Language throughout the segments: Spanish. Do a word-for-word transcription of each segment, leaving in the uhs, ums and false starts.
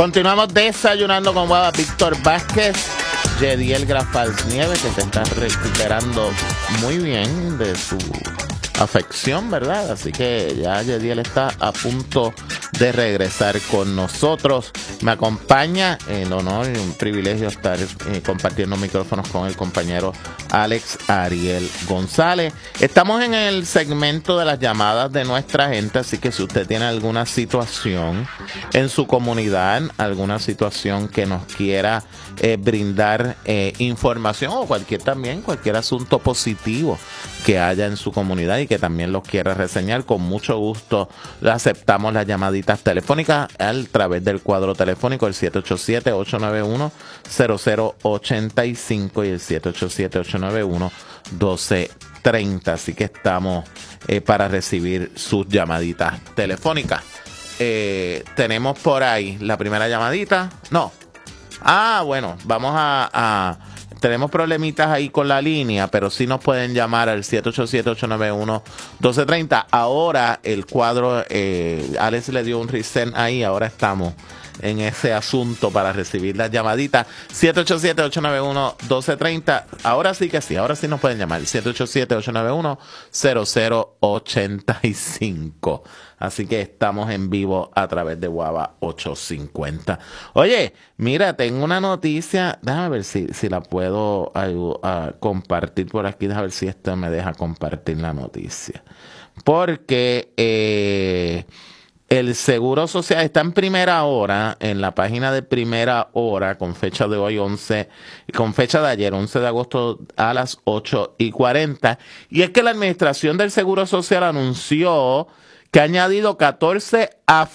Continuamos desayunando con Guava. Víctor Vázquez, Yediel Grafals Nieves, que se está recuperando muy bien de su afección, ¿verdad? Así que ya Yediel está a punto de regresar con nosotros. Me acompaña el honor y un privilegio estar eh, compartiendo micrófonos con el compañero Alex Ariel González. Estamos en el segmento de las llamadas de nuestra gente, así que si usted tiene alguna situación en su comunidad, alguna situación que nos quiera eh, brindar eh, información o cualquier también, cualquier asunto positivo que haya en su comunidad y que también los quiera reseñar, con mucho gusto le aceptamos las llamaditas telefónicas a través del cuadro telefónico, el siete ocho siete, ocho nueve uno, cero cero ocho cinco y el siete ocho siete, ocho nueve uno, uno dos tres cero. Así que estamos eh, para recibir sus llamaditas telefónicas. Eh, tenemos por ahí la primera llamadita. No. Ah, bueno, vamos a... a Tenemos problemitas ahí con la línea, pero sí nos pueden llamar al siete ocho siete, ocho nueve uno, uno dos tres cero. Ahora el cuadro, eh, Alex le dio un reset ahí, ahora estamos en ese asunto para recibir las llamaditas. siete ocho siete, ocho nueve uno, uno dos tres cero. Ahora sí que sí, ahora sí nos pueden llamar. siete ocho siete, ocho nueve uno, cero cero ocho cinco. Así que estamos en vivo a través de Guava ochocientos cincuenta. Oye, mira, tengo una noticia. Déjame ver si, si la puedo uh, compartir por aquí. Déjame ver si esto me deja compartir la noticia. Porque eh, el Seguro Social está en Primera Hora, en la página de Primera Hora, con fecha de hoy, once, con fecha de ayer, once de agosto, a las ocho y cuarenta. Y es que la Administración del Seguro Social anunció que ha añadido catorce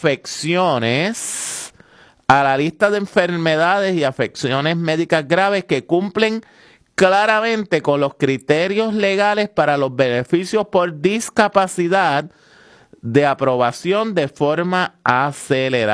afecciones a la lista de enfermedades y afecciones médicas graves que cumplen claramente con los criterios legales para los beneficios por discapacidad de aprobación de forma acelerada.